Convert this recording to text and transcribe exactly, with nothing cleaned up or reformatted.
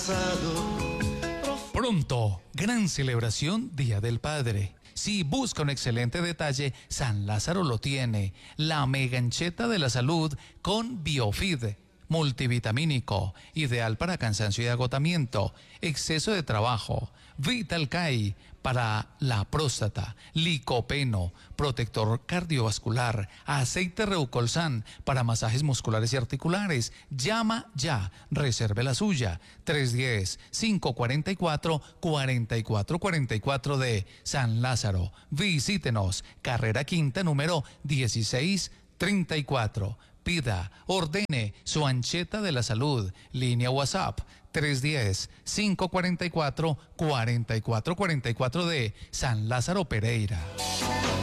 Pronto, gran celebración Día del Padre. Si busca un excelente detalle, San Lázaro lo tiene. La megancheta de la salud con Biofid, multivitamínico, ideal para cansancio y agotamiento, exceso de trabajo. Vital Kai para la próstata, licopeno, protector cardiovascular, aceite Reucolsan para masajes musculares y articulares. Llama ya, reserve la suya. tres uno cero, cinco cuatro cuatro, cuatro cuatro cuatro cuatro de San Lázaro. Visítenos, carrera quinta número dieciséis treinta y cuatro. Pida, ordene su ancheta de la salud. Línea WhatsApp tres uno cero, cinco cuatro cuatro, cuatro cuatro cuatro cuatro de San Lázaro Pereira.